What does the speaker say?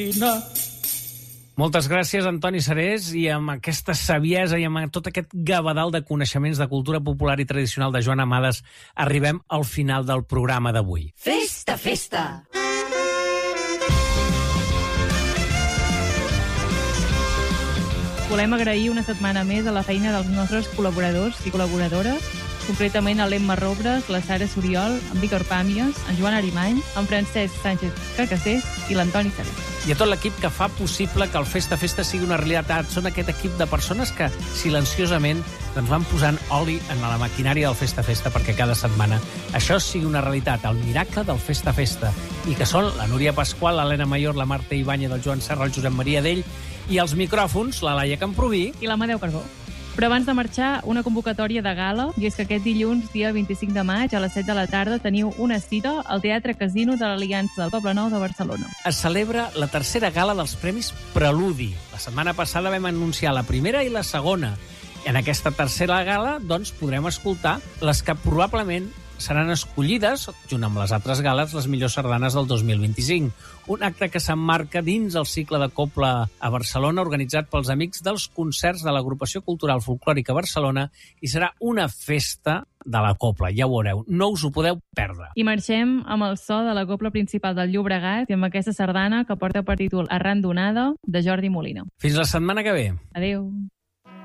Moltes gràcies, Antoni Serés, i amb aquesta saviesa i amb tot aquest gavadal de coneixements de cultura popular i tradicional de Joan Amades arribem al final del programa d'avui. Festa, festa! Volem agrair una setmana més a la feina dels nostres col·laboradors i col·laboradores, concretament a l'Emma Robres, la Sara Soriol, en Víctor Pàmies, en Joan Arimany, en Francesc Sánchez Carcassés i l'Antoni Serés. I a tot l'equip que fa possible que el Festa Festa sigui una realitat. Són aquest equip de persones que silenciosament van posant oli en la maquinària del Festa Festa perquè cada setmana això sigui una realitat, el miracle del Festa Festa. I que són la Núria Pasqual, l'Helena Mayor, la Marta Ibáñez, el Joan Serra, el Josep Maria Dell i els micròfons, la Laia Camproví i l'Amadeu Carbó. Però abans de marxar, una convocatòria de gala, i és que aquest dilluns, dia 25 de maig, a les 7 de la tarda, teniu una cita al Teatre Casino de l'Aliança del Poblenou de Barcelona. Es celebra la tercera gala dels Premis Preludi. La setmana passada vam anunciar la primera i la segona. En aquesta tercera gala, podrem escoltar les que probablement seran escollides, junt amb les altres gales, les millors sardanes del 2025. Un acte que s'emmarca dins el cicle de Copla a Barcelona, organitzat pels amics dels concerts de l'Agrupació Cultural Folclòrica Barcelona, i serà una festa de la Copla, ja ho veureu, no us ho podeu perdre. I marxem amb el so de la Copla Principal del Llobregat i amb aquesta sardana que porta per títol Arran donada, de Jordi Molina. Fins la setmana que ve. Adéu.